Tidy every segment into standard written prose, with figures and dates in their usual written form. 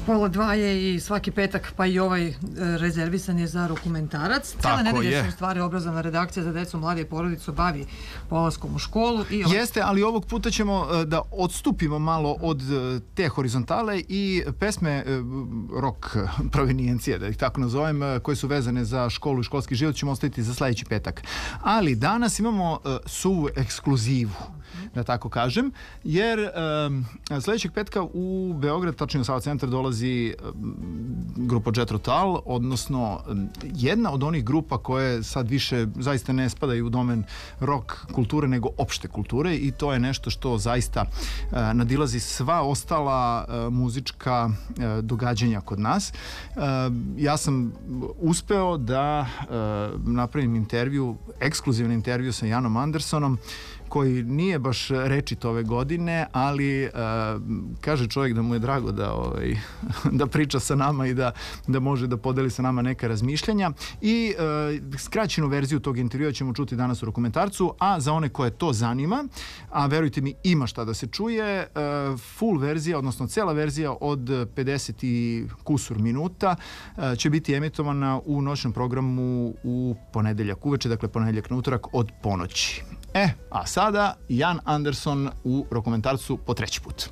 Pola 2 je i svaki petak, pa i ovaj rezervisan je za dokumentarac. Cijela nedelja se u stvari obrazovna redakcija za decu, mlade i porodicu bavi polaskom u školu. Jeste, ali ovog puta ćemo da odstupimo malo od te horizontale i pesme rock provenijencije, da ih tako nazovem, koje su vezane za školu i školski život ćemo ostaviti za sledeći petak. Ali danas imamo suvu ekskluzivu, da tako kažem, jer sledećeg petka u Beograd, tačnije u Sava centar, dolazi grupa Jethro Tull, odnosno jedna od onih grupa koje sad više zaista ne spadaju u domen rock kulture, nego opšte kulture, i to je nešto što zaista nadilazi sva ostala muzička događanja kod nas. Ja sam uspeo da napravim intervju, ekskluzivan intervju sa Janom Andersonom, koji nije baš rečit ove godine, ali kaže čovjek da mu je drago da priča sa nama i da može da podeli sa nama neka razmišljanja. I skraćenu verziju tog intervjua ćemo čuti danas u dokumentarcu, a za one koje to zanima, a verujte mi ima šta da se čuje, full verzija, odnosno cela verzija od 50 i kusur minuta će biti emitovana u noćnom programu u ponedeljak uveče, dakle ponedeljak na utorak od ponoći. A sada Jan Anderson u dokumentarcu po treći put.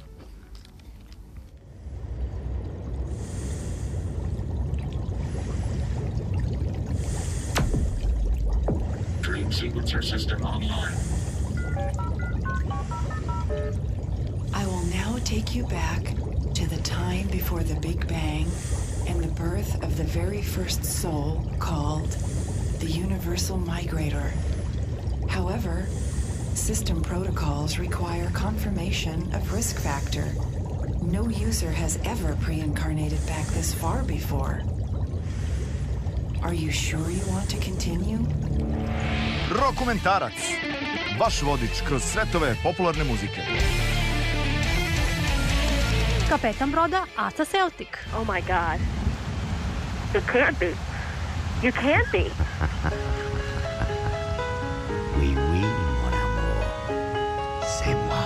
Dream sequencer system online. I will now take you back to the time before the Big Bang and the birth of the very first soul called the Universal Migrator. However, system protocols require confirmation of risk factor. No user has ever pre-incarnated back this far before. Are you sure you want to continue? Dokumentarac. Vaš vodič kroz svetove popularne muzike. Kapetan broda Asa Celtic. Oh my God. You can't be. You can't be. Oui, oui, mon amour. C'est moi.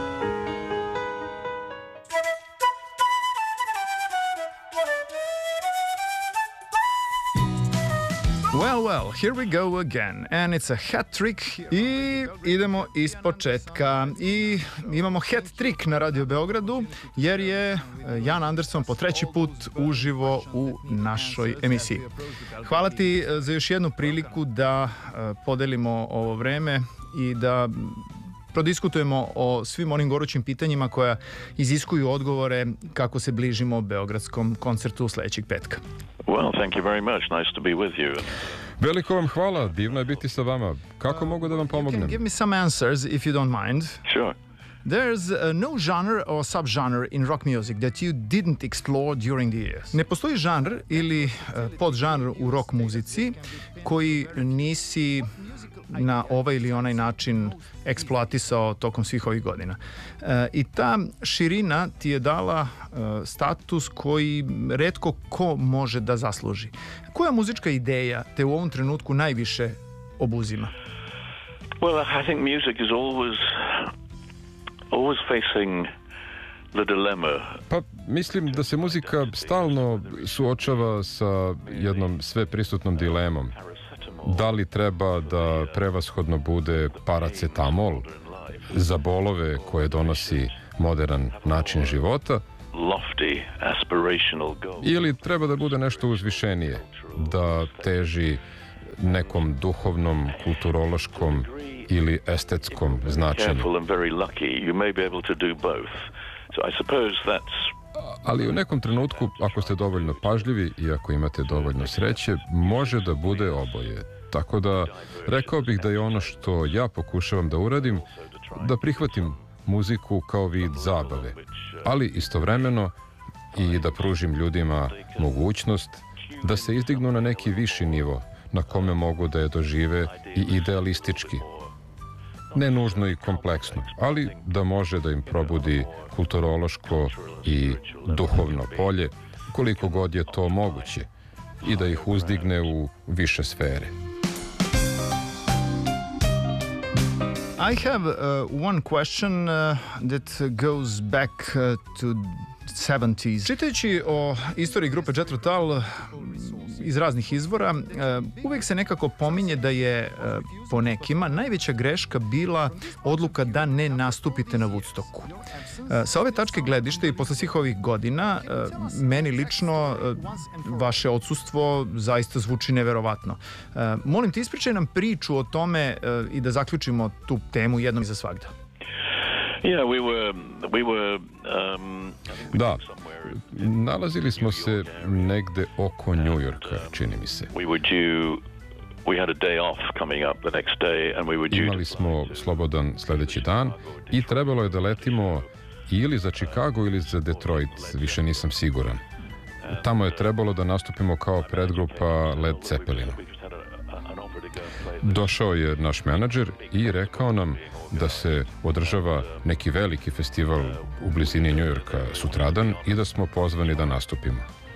Well, here we go again. And it's a hat trick. I idemo iz početka. I imamo hat trick na Radio Beogradu, jer je Jan Anderson po treći put uživo u našoj emisiji. Hvala ti za još jednu priliku da podelimo ovo vreme i da prodiskutujemo o svim onim gorućim pitanjima koja iziskuju odgovore kako se bližimo beogradskom koncertu sledećeg petka. Well, thank you very much. Nice to be with you. Veliko vam hvala, divno je biti sa vama. Kako mogu da vam pomognem? Give me some answers if you don't mind. Sure. There's no genre or subgenre in rock music that you didn't explore during the years. Ne postoji žanr ili podžanr u rock muzici koji nisi na ovaj ili onaj način eksploatisao tokom svih ovih godina. I ta širina ti je dala status koji retko ko može da zasluži. Koja muzička ideja te u ovom trenutku najviše obuzima? Well, I think music is always facing the dilemma. Pa mislim da se muzika stalno suočava sa jednom sveprisutnom dilemom. Da li treba da prevashodno bude paracetamol za bolove koje donosi modern način života, ili treba da bude nešto uzvišenije, da teži nekom duhovnom, kulturološkom ili estetskom značenju. Ali u nekom trenutku, ako ste dovoljno pažljivi i ako imate dovoljno sreće, može da bude oboje. Tako da, rekao bih da je ono što ja pokušavam da uradim, da prihvatim muziku kao vid zabave, ali istovremeno i da pružim ljudima mogućnost da se izdignu na neki viši nivo, na kome mogu da je dožive i idealistički. Ne nužno i kompleksno, ali da može da im probudi kulturološko i duhovno polje, koliko god je to moguće, i da ih uzdigne u više sfere. I have one question that goes back to 70s. Čitajući o istoriji grupe Jethro Tull iz raznih izvora, uvek se nekako pominje da je po nekima najveća greška bila odluka da ne nastupite na Woodstocku. Sa ove tačke gledišta i posle svih ovih godina, meni lično vaše odsustvo zaista zvuči neverovatno. Molim te, ispričaj nam priču o tome i da zaključimo tu temu jednom i za svagda. Yeah, we were Da, nalazili smo se negde oko New Yorka, čini mi se. We had a day off coming up the next day and we were due. Imali smo slobodan sledeći dan i trebalo je da letimo ili za Chicago ili za Detroit, više nisam siguran. Tamo je trebalo da nastupimo kao predgrupa Led Zeppelina. Došao je naš menadžer i rekao nam da se održava neki veliki festival u blizini New Yorka sutradan i da smo pozvani da nastupimo.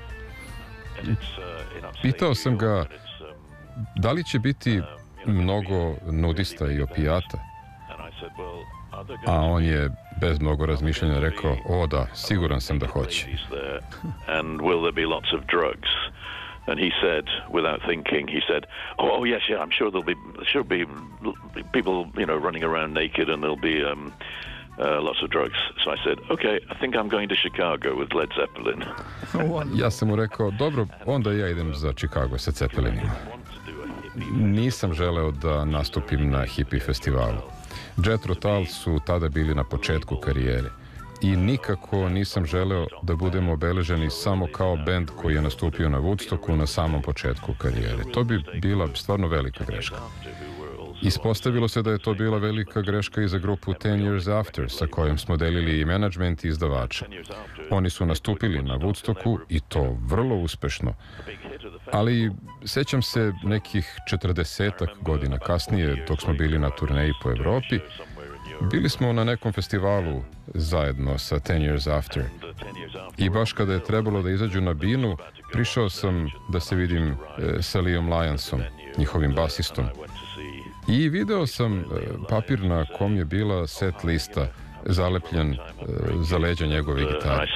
Pitao sam ga da li će biti mnogo nudista i opijata, a on je bez mnogo razmišljanja rekao, o da, siguran sam da hoće. And will there be lots of drugs? And he said, without thinking, he said, "Oh yes, yeah, I'm sure there'll be people, running around naked, and there'll be lots of drugs." So I said, "Okay, I think I'm going to Chicago with Led Zeppelin." Ja sam mu rekao, dobro, onda ja idem za Chicago sa Zeppelinima. Nisam želeo da nastupim na hippie festivalu. Jethro Tull su tada bili na početku karijere. I nikako nisam želeo da budemo obeleženi samo kao bend koji je nastupio na Woodstocku na samom početku karijere. To bi bila stvarno velika greška. Ispostavilo se da je to bila velika greška i za grupu 10 Years After, sa kojom smo delili i menadžment i izdavača. Oni su nastupili na Woodstocku i to vrlo uspešno. Ali sećam se nekih 40-ak godina kasnije, dok smo bili na turneji po Evropi, bili smo na nekom festivalu zajedno sa 10 Years After i baš kada je trebalo da izađu na binu, prišao sam da se vidim sa Liam Lyonsom, njihovim basistom. I video sam papir na kom je bila set lista zalepljen za leđa njegove gitare.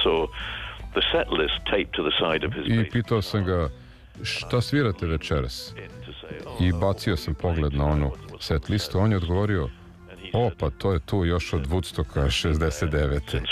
I pitao sam ga, šta svirate večeras? I bacio sam pogled na onu set listu, on je odgovorio, o, pa to je tu još od Woodstocka 69.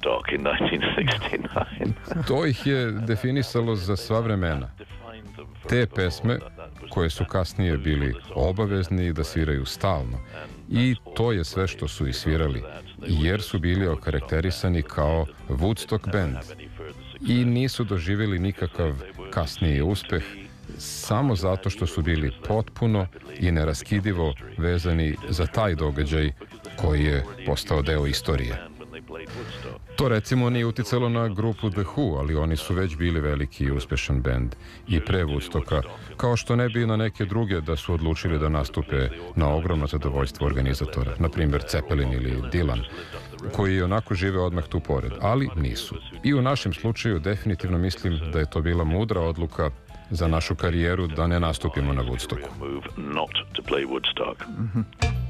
To ih je definisalo za sva vremena. Te pesme koje su kasnije bili obavezni da sviraju stalno. I to je sve što su i svirali, jer su bili okarakterisani kao Woodstock band. I nisu doživjeli nikakav kasniji uspeh, samo zato što su bili potpuno i neraskidivo vezani za taj događaj koji je postao deo istorije. To recimo nije uticalo na grupu The Who, ali oni su već bili veliki i uspešan bend i pre Woodstocka, kao što ne bi na neke druge da su odlučili da nastupe na ogromno zadovoljstvo organizatora, na primjer Zeppelin ili Dylan, koji onako žive odmah tu pored, ali nisu. I u našem slučaju definitivno mislim da je to bila mudra odluka za našu karijeru da ne nastupimo na Woodstocku.